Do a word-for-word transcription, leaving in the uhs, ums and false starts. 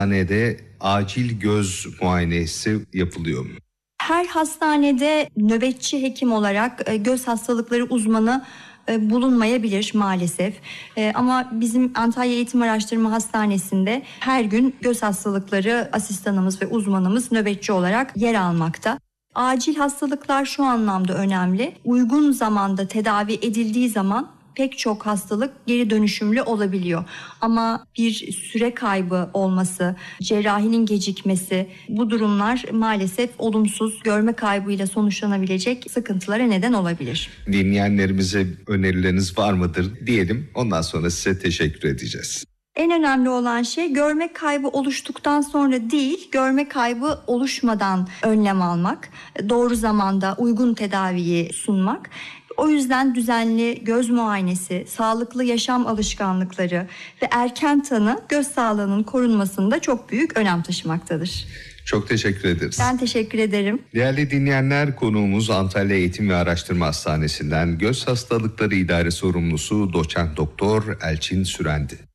Hastanede acil göz muayenesi yapılıyor mu? Her hastanede nöbetçi hekim olarak e, göz hastalıkları uzmanı e, bulunmayabilir maalesef. E, Ama bizim Antalya Eğitim Araştırma Hastanesi'nde her gün göz hastalıkları asistanımız ve uzmanımız nöbetçi olarak yer almakta. Acil hastalıklar şu anlamda önemli. Uygun zamanda tedavi edildiği zaman pek çok hastalık geri dönüşümlü olabiliyor. Ama bir süre kaybı olması, cerrahinin gecikmesi, bu durumlar maalesef olumsuz, görme kaybıyla sonuçlanabilecek sıkıntılara neden olabilir. Dinleyenlerimize önerileriniz var mıdır diyelim. Ondan sonra size teşekkür edeceğiz. En önemli olan şey görme kaybı oluştuktan sonra değil, görme kaybı oluşmadan önlem almak, doğru zamanda uygun tedaviyi sunmak. O yüzden düzenli göz muayenesi, sağlıklı yaşam alışkanlıkları ve erken tanı göz sağlığının korunmasında çok büyük önem taşımaktadır. Çok teşekkür ederiz. Ben teşekkür ederim. Değerli dinleyenler, konuğumuz Antalya Eğitim ve Araştırma Hastanesi'nden Göz Hastalıkları İdare Sorumlusu Doçent Doktor Elçin Sürendi.